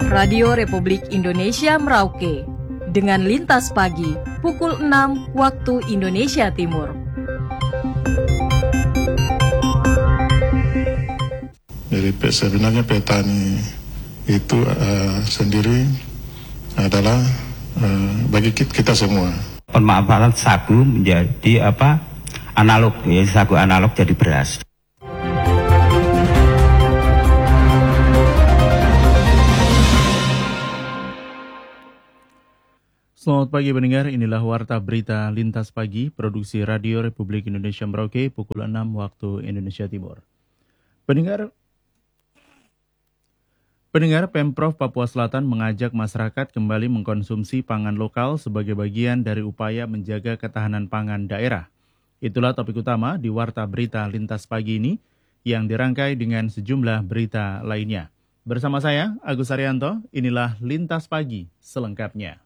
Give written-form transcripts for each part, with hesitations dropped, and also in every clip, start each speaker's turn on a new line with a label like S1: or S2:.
S1: Radio Republik Indonesia Merauke dengan Lintas Pagi pukul 6 waktu Indonesia Timur.
S2: Jadi sebenarnya petani itu sendiri adalah bagi kita semua.
S3: Pemanfaatan sagu menjadi analog, ya, sagu analog jadi beras.
S4: Selamat pagi pendengar, inilah Warta Berita Lintas Pagi, produksi Radio Republik Indonesia Merauke pukul 6 waktu Indonesia Timur. Pendengar Pemprov Papua Selatan mengajak masyarakat kembali mengkonsumsi pangan lokal sebagai bagian dari upaya menjaga ketahanan pangan daerah. Itulah topik utama di Warta Berita Lintas Pagi ini yang dirangkai dengan sejumlah berita lainnya. Bersama saya, Agus Arianto, inilah Lintas Pagi selengkapnya.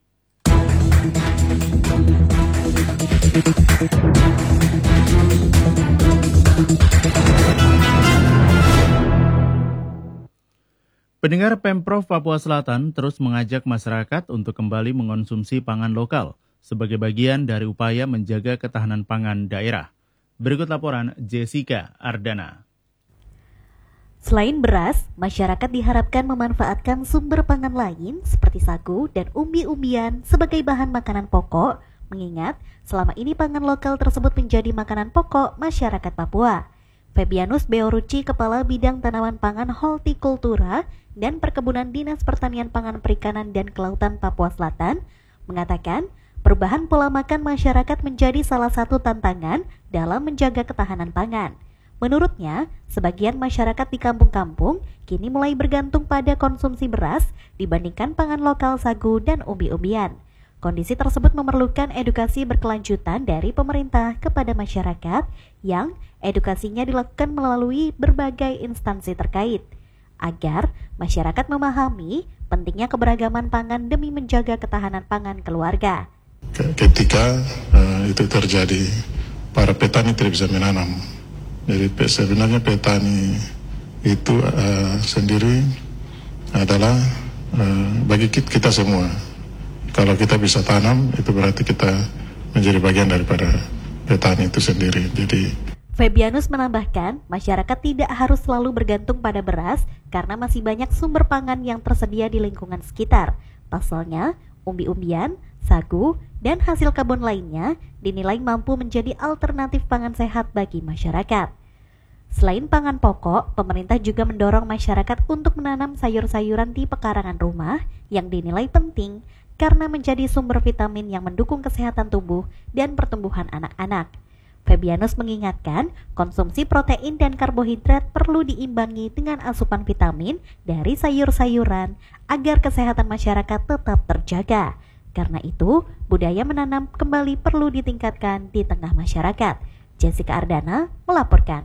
S4: Pendengar, Pemprov Papua Selatan terus mengajak masyarakat untuk kembali mengonsumsi pangan lokal sebagai bagian dari upaya menjaga ketahanan pangan daerah. Berikut laporan Jessica Ardana.
S5: Selain beras, masyarakat diharapkan memanfaatkan sumber pangan lain seperti sagu dan umbi-umbian sebagai bahan makanan pokok, mengingat selama ini pangan lokal tersebut menjadi makanan pokok masyarakat Papua. Febianus Beoruci, Kepala Bidang Tanaman Pangan Hortikultura dan Perkebunan Dinas Pertanian Pangan Perikanan dan Kelautan Papua Selatan, mengatakan perubahan pola makan masyarakat menjadi salah satu tantangan dalam menjaga ketahanan pangan. Menurutnya, sebagian masyarakat di kampung-kampung kini mulai bergantung pada konsumsi beras dibandingkan pangan lokal sagu dan umbi-umbian. Kondisi tersebut memerlukan edukasi berkelanjutan dari pemerintah kepada masyarakat yang edukasinya dilakukan melalui berbagai instansi terkait, agar masyarakat memahami pentingnya keberagaman pangan demi menjaga ketahanan pangan keluarga.
S2: Ketika itu terjadi, para petani tidak bisa menanam. Jadi sebenarnya petani itu sendiri adalah bagi kita semua. Kalau kita bisa tanam, itu berarti kita menjadi bagian daripada petani itu sendiri. Jadi
S5: Febianus menambahkan, masyarakat tidak harus selalu bergantung pada beras karena masih banyak sumber pangan yang tersedia di lingkungan sekitar. Pasalnya, umbi-umbian, sagu, dan hasil kebun lainnya dinilai mampu menjadi alternatif pangan sehat bagi masyarakat. Selain pangan pokok, pemerintah juga mendorong masyarakat untuk menanam sayur-sayuran di pekarangan rumah yang dinilai penting karena menjadi sumber vitamin yang mendukung kesehatan tubuh dan pertumbuhan anak-anak. Febianus mengingatkan, konsumsi protein dan karbohidrat perlu diimbangi dengan asupan vitamin dari sayur-sayuran agar kesehatan masyarakat tetap terjaga. Karena itu, budaya menanam kembali perlu ditingkatkan di tengah masyarakat. Jessica Ardana melaporkan.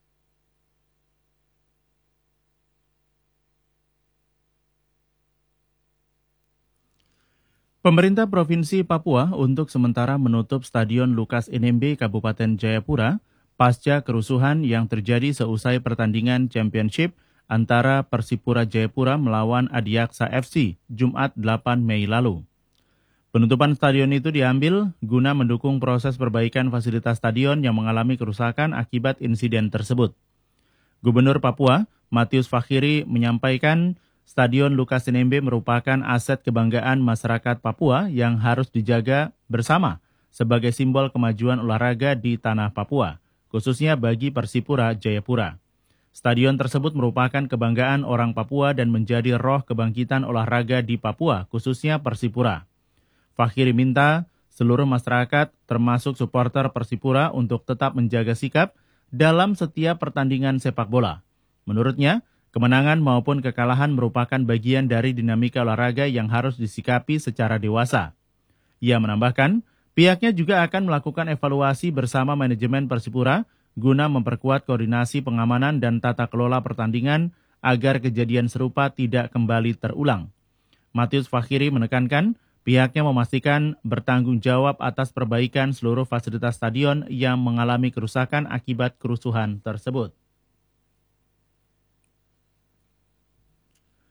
S4: Pemerintah Provinsi Papua untuk sementara menutup Stadion Lukas NMB Kabupaten Jayapura pasca kerusuhan yang terjadi seusai pertandingan Championship antara Persipura Jayapura melawan Adiaksa FC Jumat 8 Mei lalu. Penutupan stadion itu diambil guna mendukung proses perbaikan fasilitas stadion yang mengalami kerusakan akibat insiden tersebut. Gubernur Papua, Matius Fakhiri, menyampaikan Stadion Lukas NMB merupakan aset kebanggaan masyarakat Papua yang harus dijaga bersama sebagai simbol kemajuan olahraga di tanah Papua, khususnya bagi Persipura Jayapura. Stadion tersebut merupakan kebanggaan orang Papua dan menjadi roh kebangkitan olahraga di Papua, khususnya Persipura. Fakhiri minta seluruh masyarakat, termasuk supporter Persipura, untuk tetap menjaga sikap dalam setiap pertandingan sepak bola. Menurutnya, kemenangan maupun kekalahan merupakan bagian dari dinamika olahraga yang harus disikapi secara dewasa. Ia menambahkan, pihaknya juga akan melakukan evaluasi bersama manajemen Persipura guna memperkuat koordinasi pengamanan dan tata kelola pertandingan agar kejadian serupa tidak kembali terulang. Matius Fakhiri menekankan, pihaknya memastikan bertanggung jawab atas perbaikan seluruh fasilitas stadion yang mengalami kerusakan akibat kerusuhan tersebut.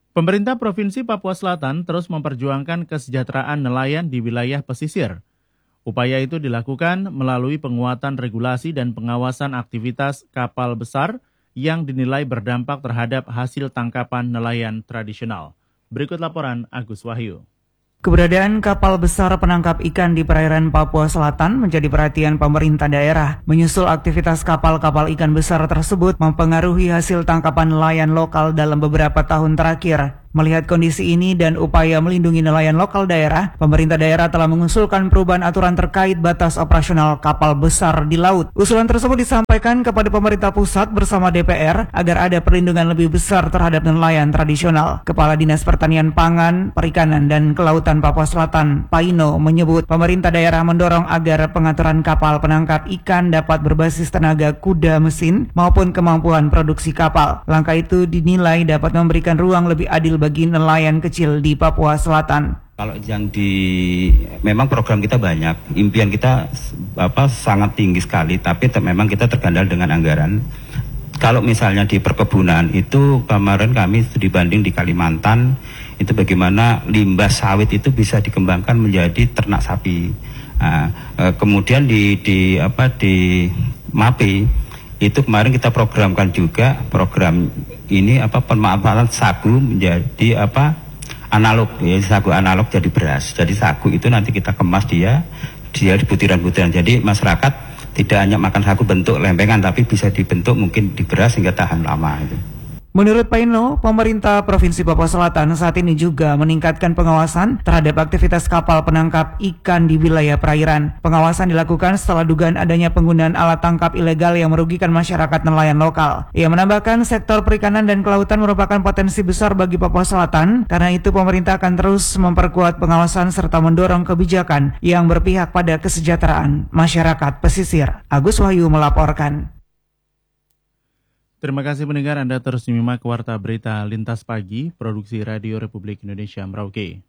S4: Pemerintah Provinsi Papua Selatan terus memperjuangkan kesejahteraan nelayan di wilayah pesisir. Upaya itu dilakukan melalui penguatan regulasi dan pengawasan aktivitas kapal besar yang dinilai berdampak terhadap hasil tangkapan nelayan tradisional. Berikut laporan Agus Wahyu.
S6: Keberadaan kapal besar penangkap ikan di perairan Papua Selatan menjadi perhatian pemerintah daerah. Menyusul aktivitas kapal-kapal ikan besar tersebut mempengaruhi hasil tangkapan nelayan lokal dalam beberapa tahun terakhir. Melihat kondisi ini dan upaya melindungi nelayan lokal daerah, pemerintah daerah telah mengusulkan perubahan aturan terkait batas operasional kapal besar di laut. Usulan tersebut disampaikan kepada pemerintah pusat bersama DPR agar ada perlindungan lebih besar terhadap nelayan tradisional. Kepala Dinas Pertanian Pangan, Perikanan, dan Kelautan Papua Selatan, Paino, menyebut pemerintah daerah mendorong agar pengaturan kapal penangkap ikan dapat berbasis tenaga kuda mesin maupun kemampuan produksi kapal. Langkah itu dinilai dapat memberikan ruang lebih adil bagi nelayan kecil di Papua Selatan.
S3: Kalau memang program kita banyak, impian kita sangat tinggi sekali, tapi memang kita tergandal dengan anggaran. Kalau misalnya di perkebunan itu kemarin kami dibanding di Kalimantan itu bagaimana limbah sawit itu bisa dikembangkan menjadi ternak sapi. Kemudian di MAPI itu kemarin kita programkan juga program ini pemanfaatan sagu menjadi analog, ya, sagu analog jadi beras. Jadi sagu itu nanti kita kemas dia di butiran-butiran. Jadi masyarakat tidak hanya makan sagu bentuk lempengan, tapi bisa dibentuk mungkin di beras hingga tahan lama itu.
S6: Menurut Paino, pemerintah Provinsi Papua Selatan saat ini juga meningkatkan pengawasan terhadap aktivitas kapal penangkap ikan di wilayah perairan. Pengawasan dilakukan setelah dugaan adanya penggunaan alat tangkap ilegal yang merugikan masyarakat nelayan lokal. Ia menambahkan sektor perikanan dan kelautan merupakan potensi besar bagi Papua Selatan, karena itu pemerintah akan terus memperkuat pengawasan serta mendorong kebijakan yang berpihak pada kesejahteraan masyarakat pesisir. Agus Wahyu melaporkan.
S4: Terima kasih pendengar, Anda terus menyimak Warta Berita Lintas Pagi, Produksi Radio Republik Indonesia Merauke.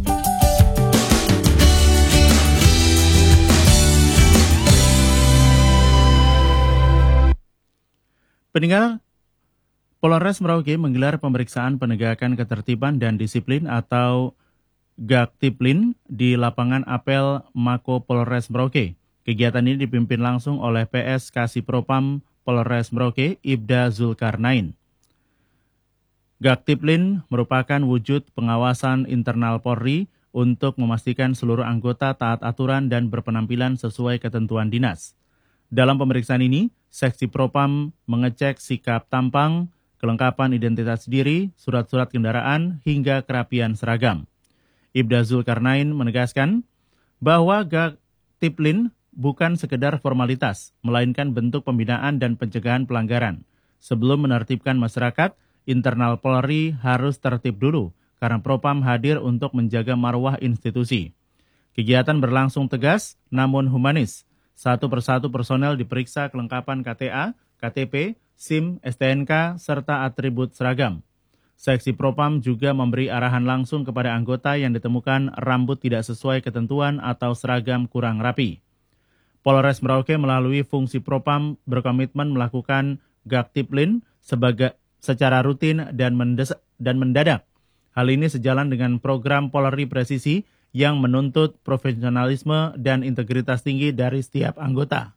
S4: Pendengar, Polres Merauke menggelar pemeriksaan penegakan ketertiban dan disiplin atau Gaktiplin di lapangan apel Mako Polres Merauke. Kegiatan ini dipimpin langsung oleh PS Kasipropam Polres Merauke, Ibda Zulkarnain. Gaktiplin merupakan wujud pengawasan internal Polri untuk memastikan seluruh anggota taat aturan dan berpenampilan sesuai ketentuan dinas. Dalam pemeriksaan ini, Seksi Propam mengecek sikap tampang, kelengkapan identitas diri, surat-surat kendaraan, hingga kerapian seragam. Ibda Zulkarnain menegaskan bahwa Gaktiplin bukan sekedar formalitas, melainkan bentuk pembinaan dan pencegahan pelanggaran. Sebelum menertibkan masyarakat, internal Polri harus tertib dulu, karena Propam hadir untuk menjaga marwah institusi. Kegiatan berlangsung tegas, namun humanis. Satu persatu personel diperiksa kelengkapan KTA, KTP, SIM, STNK, serta atribut seragam. Seksi Propam juga memberi arahan langsung kepada anggota yang ditemukan rambut tidak sesuai ketentuan atau seragam kurang rapi. Polres Merauke melalui fungsi Propam berkomitmen melakukan Gaktiplin secara rutin dan mendadak. Hal ini sejalan dengan program Polri Presisi yang menuntut profesionalisme dan integritas tinggi dari setiap anggota.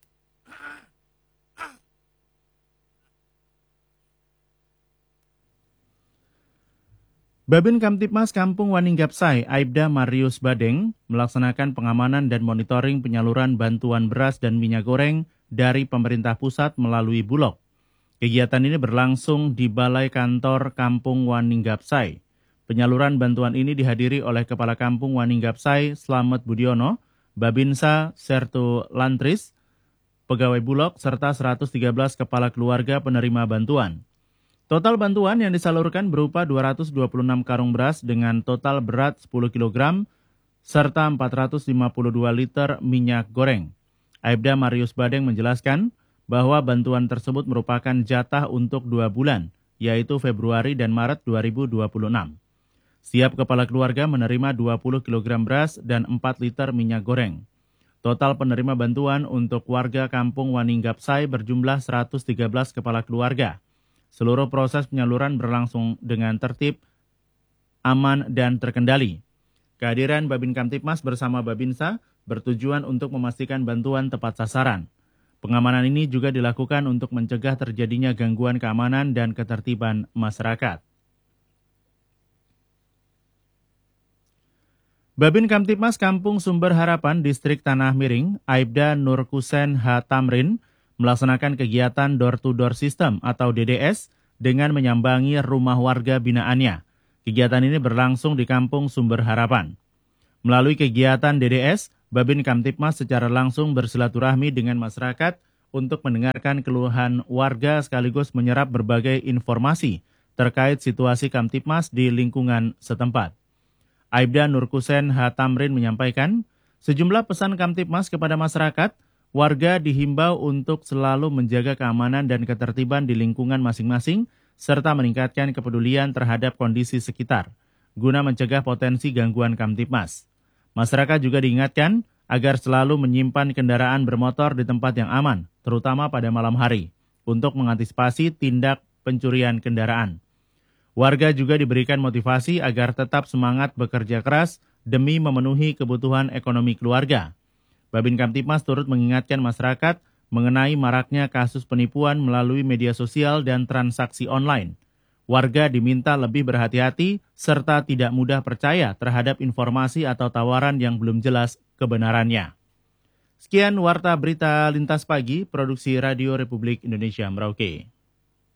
S4: Babin Kamtipmas Kampung Waninggapsai, Aibda Marius Badeng, melaksanakan pengamanan dan monitoring penyaluran bantuan beras dan minyak goreng dari pemerintah pusat melalui Bulog. Kegiatan ini berlangsung di Balai Kantor Kampung Waninggapsai. Penyaluran bantuan ini dihadiri oleh Kepala Kampung Waninggapsai, Slamet Budiono, Babinsa Sertu Lantris, pegawai Bulog, serta 113 kepala keluarga penerima bantuan. Total bantuan yang disalurkan berupa 226 karung beras dengan total berat 10 kg serta 452 liter minyak goreng. Aibda Marius Badeng menjelaskan bahwa bantuan tersebut merupakan jatah untuk 2 bulan, yaitu Februari dan Maret 2026. Setiap kepala keluarga menerima 20 kg beras dan 4 liter minyak goreng. Total penerima bantuan untuk warga Kampung Waninggapsai berjumlah 113 kepala keluarga. Seluruh proses penyaluran berlangsung dengan tertib, aman, dan terkendali. Kehadiran Babin Kamtipmas bersama Babinsa bertujuan untuk memastikan bantuan tepat sasaran. Pengamanan ini juga dilakukan untuk mencegah terjadinya gangguan keamanan dan ketertiban masyarakat. Babin Kamtipmas Kampung Sumber Harapan Distrik Tanah Miring, Aibda Nurkusen H. Tamrin, melaksanakan kegiatan door-to-door system atau DDS dengan menyambangi rumah warga binaannya. Kegiatan ini berlangsung di Kampung Sumber Harapan. Melalui kegiatan DDS, Babin Kamtipmas secara langsung bersilaturahmi dengan masyarakat untuk mendengarkan keluhan warga sekaligus menyerap berbagai informasi terkait situasi Kamtipmas di lingkungan setempat. Aibda Nurkusen H. Tamrin menyampaikan, sejumlah pesan Kamtipmas kepada masyarakat, warga dihimbau untuk selalu menjaga keamanan dan ketertiban di lingkungan masing-masing, serta meningkatkan kepedulian terhadap kondisi sekitar, guna mencegah potensi gangguan Kamtipmas. Masyarakat juga diingatkan agar selalu menyimpan kendaraan bermotor di tempat yang aman, terutama pada malam hari, untuk mengantisipasi tindak pencurian kendaraan. Warga juga diberikan motivasi agar tetap semangat bekerja keras demi memenuhi kebutuhan ekonomi keluarga. Babin Kamtipmas turut mengingatkan masyarakat mengenai maraknya kasus penipuan melalui media sosial dan transaksi online. Warga diminta lebih berhati-hati serta tidak mudah percaya terhadap informasi atau tawaran yang belum jelas kebenarannya. Sekian Warta Berita Lintas Pagi, Produksi Radio Republik Indonesia Merauke.